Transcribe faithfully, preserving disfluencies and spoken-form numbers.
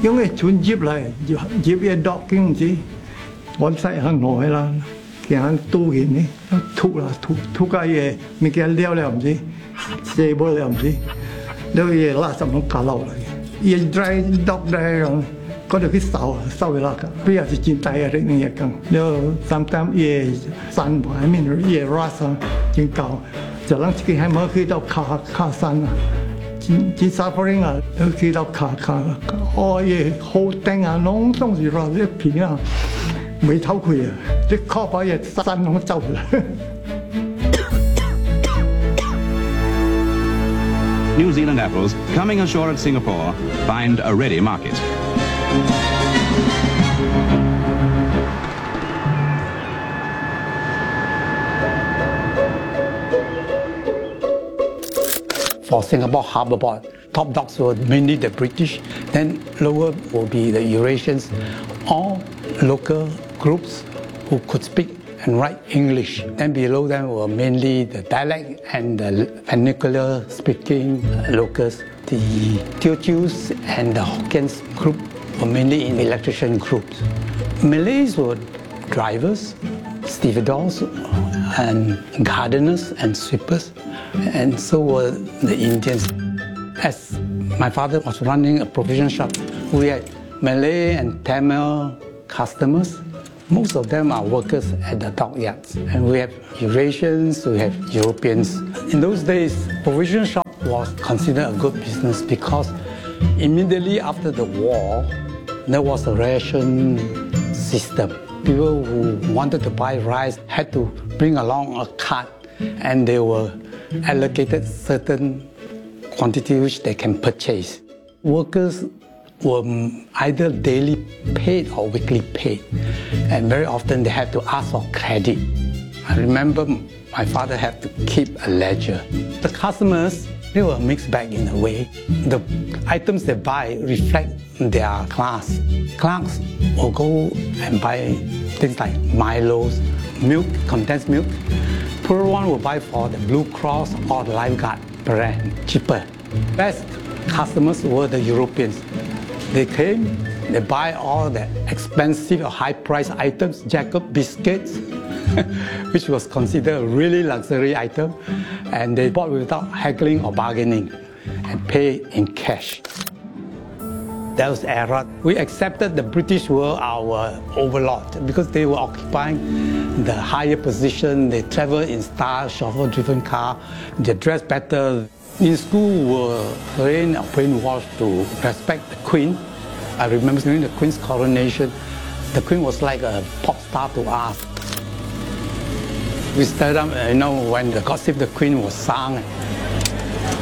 因為船入嚟，入入嘅 docking 時，我細行耐啦，行ตู้見呢，吐啦吐吐嘅嘢，咪叫撩了唔知，射波了唔知，แล้ว嘢拉什麼架落嚟嘅，嘢 dry dock 咧咁，嗰度佢收收啦㗎，邊有時轉底啊啲嘢咁，แล้ว sometimes 嘢散埋面嘢 rust 啊，真舊，就諗自己係冇去到卡卡山啊。真真 suffering 啊！去到卡卡，哦嘢好頂啊，弄東西落一片啊，未偷佢啊！啲卡把嘢山咁走啦。 New Zealand apples coming ashore at Singapore find a ready market. For Singapore Harbour Port, top docks were mainly the British, then lower will be the Eurasians, all local groups who could speak and write English. Then below them were mainly the dialect and the vernacular speaking locals. The Teochews and the Hokkien's group were mainly in electrician groups. Malays were drivers, stevedores, and gardeners and sweepers, and so were the Indians. As my father was running a provision shop, we had Malay and Tamil customers. Most of them are workers at the dockyards. And we have Eurasians, we have Europeans. In those days, provision shop was considered a good business because immediately after the war, there was a ration system. People who wanted to buy rice had to bring along a cart, and they were allocated certain quantity which they can purchase. Workers were either daily paid or weekly paid, and very often they had to ask for credit. I remember my father had to keep a ledger. The customers, they were a mixed bag in a way. The items they buy reflect their class. Clerks will go and buy things like Milos, milk, condensed milk. Poor one will buy for the Blue Cross or the Lifeguard brand, cheaper. Best customers were the Europeans. They came, they buy all the expensive or high-priced items, Jacob biscuits, which was considered a really luxury item, and they bought without haggling or bargaining and pay in cash. That was era. We accepted the British were our overlord because they were occupying the higher position. They traveled in style, chauffeur-driven car. They dressed better. In school, we were trained or brainwashed to respect the Queen. I remember during the Queen's coronation, the Queen was like a pop star to us. We stood up, you know, when the God Save the Queen was sung,